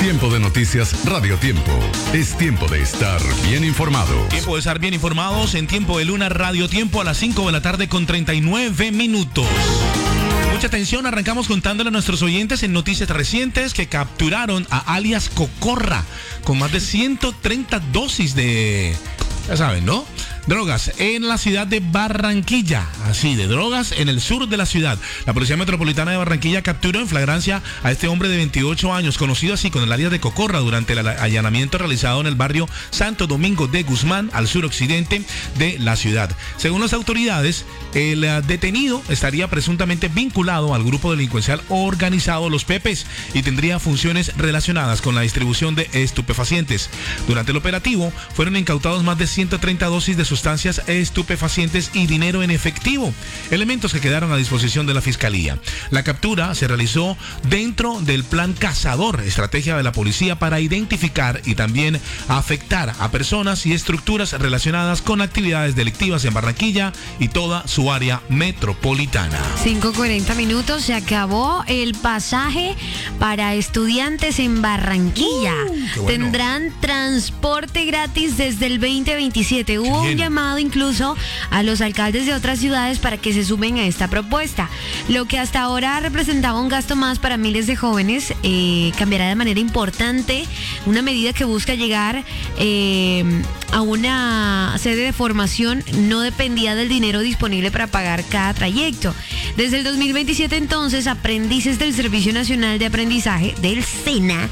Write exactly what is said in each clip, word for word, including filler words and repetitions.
Tiempo de noticias Radio Tiempo. Es tiempo de estar bien informados. Tiempo de estar bien informados en Tiempo de Luna Radio Tiempo a las cinco de la tarde con treinta y nueve minutos. Mucha atención, arrancamos contándole a nuestros oyentes en noticias recientes que capturaron a alias Cocorra con más de ciento treinta dosis de, ya saben, ¿no?, drogas en la ciudad de Barranquilla. Así, de drogas en el sur de la ciudad. La Policía Metropolitana de Barranquilla capturó en flagrancia a este hombre de veintiocho años, conocido así con el alias de Cocorra, durante el allanamiento realizado en el barrio Santo Domingo de Guzmán, al suroccidente de la ciudad. Según las autoridades, el detenido estaría presuntamente vinculado al grupo delincuencial organizado Los Pepes y tendría funciones relacionadas con la distribución de estupefacientes. Durante el operativo fueron incautados más de ciento treinta dosis de sustancias estupefacientes y dinero en efectivo, elementos que quedaron a disposición de la Fiscalía. La captura se realizó dentro del plan Cazador, estrategia de la policía para identificar y también afectar a personas y estructuras relacionadas con actividades delictivas en Barranquilla y toda su área metropolitana. cinco cuarenta minutos, se acabó el pasaje para estudiantes en Barranquilla. Uh, bueno. Tendrán transporte gratis desde el veinte veintisiete. Hubo un llamado incluso a los alcaldes de otras ciudades para que se sumen a esta propuesta. Lo que hasta ahora representaba un gasto más para miles de jóvenes, eh, cambiará de manera importante, una medida que busca llegar eh, a una sede de formación no dependía del dinero disponible para pagar cada trayecto. Desde el dos mil veintisiete entonces, aprendices del Servicio Nacional de Aprendizaje, del SENA,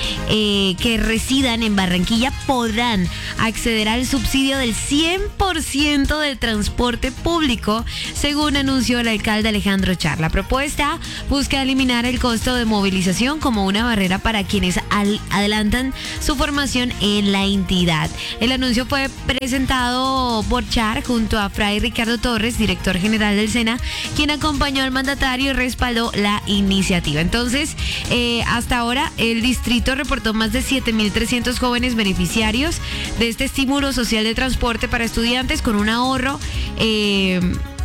eh, que residan en Barranquilla podrán acceder al subsidio del cien por ciento del transporte público, según anunció el alcalde Alejandro Char. La propuesta busca eliminar el costo de movilización como una barrera para quienes al- adelantan su formación en la entidad. El anuncio fue presentado por Char junto a Fray Ricardo Torres, director general del SENA, quien acompañó al mandatario y respaldó la iniciativa. Entonces, eh, hasta ahora el distrito reportó más de siete mil trescientos jóvenes beneficiarios de este estímulo social de transporte para estudiantes con un ahorro eh,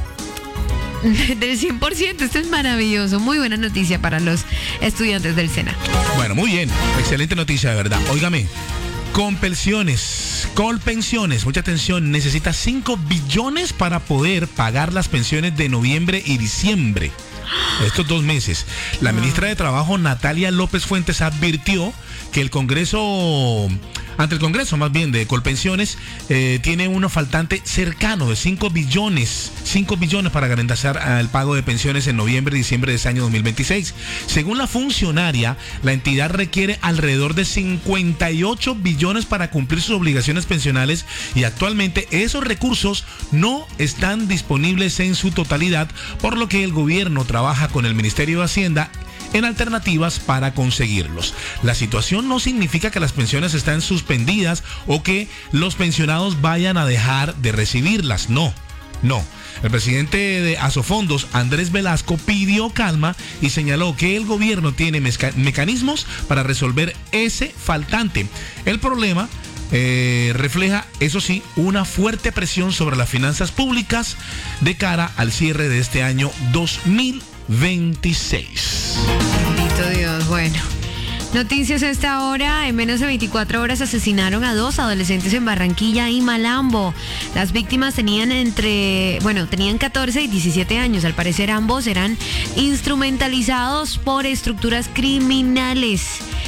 del cien por ciento. Esto es maravilloso, muy buena noticia para los estudiantes del SENA. Bueno, muy bien, excelente noticia de verdad. Óigame, Colpensiones, Colpensiones, mucha atención, necesita cinco billones para poder pagar las pensiones de noviembre y diciembre. Estos dos meses. La ministra de Trabajo, Natalia López Fuentes, advirtió que el Congreso, ante el Congreso más bien de Colpensiones, eh, tiene uno faltante cercano de cinco billones, cinco billones para garantizar el pago de pensiones en noviembre y diciembre de este año dos mil veintiséis. Según la funcionaria, la entidad requiere alrededor de cincuenta y ocho billones para cumplir sus obligaciones pensionales y actualmente esos recursos no están disponibles en su totalidad, por lo que el gobierno trabaja con el Ministerio de Hacienda en alternativas para conseguirlos. La situación no significa que las pensiones están suspendidas o que los pensionados vayan a dejar de recibirlas. No, no. El presidente de Asofondos, Andrés Velasco, pidió calma y señaló que el gobierno tiene meca- mecanismos para resolver ese faltante. El problema Eh, refleja, eso sí, una fuerte presión sobre las finanzas públicas de cara al cierre de este año dos mil veintiséis. Bendito Dios, bueno. Noticias a esta hora. En menos de veinticuatro horas asesinaron a dos adolescentes en Barranquilla y Malambo. Las víctimas tenían entre, bueno, tenían catorce y diecisiete años. Al parecer ambos eran instrumentalizados por estructuras criminales.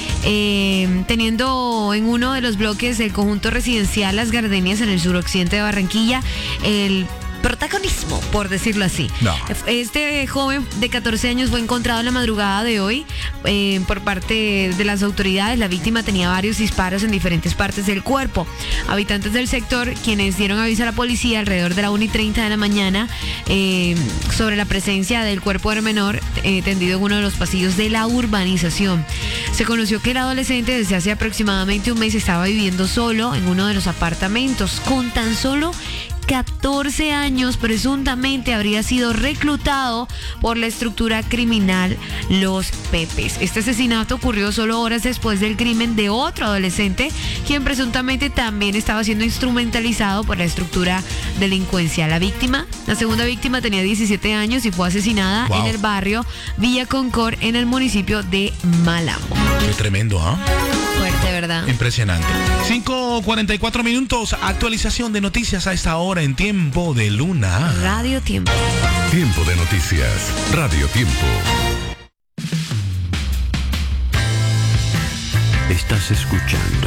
Eh, teniendo en uno de los bloques del conjunto residencial Las Gardenias en el suroccidente de Barranquilla el protagonismo, por decirlo así. No. Este joven de catorce años fue encontrado en la madrugada de hoy eh, por parte de las autoridades. La víctima tenía varios disparos en diferentes partes del cuerpo. Habitantes del sector, quienes dieron aviso a la policía alrededor de la una y treinta de la mañana eh, sobre la presencia del cuerpo del menor eh, tendido en uno de los pasillos de la urbanización. Se conoció que el adolescente desde hace aproximadamente un mes estaba viviendo solo en uno de los apartamentos con tan solo catorce años, presuntamente habría sido reclutado por la estructura criminal Los Pepes. Este asesinato ocurrió solo horas después del crimen de otro adolescente, quien presuntamente también estaba siendo instrumentalizado por la estructura delincuencial. La víctima, la segunda víctima, tenía diecisiete años y fue asesinada wow. en el barrio Villa Concord, en el municipio de Malambo. Qué tremendo, ¿ah? ¿eh? Fuerte, ¿verdad? Impresionante. cinco cuarenta y cuatro minutos, actualización de noticias a esta hora en Tiempo de Luna. Radio Tiempo. Tiempo de noticias, Radio Tiempo. Estás escuchando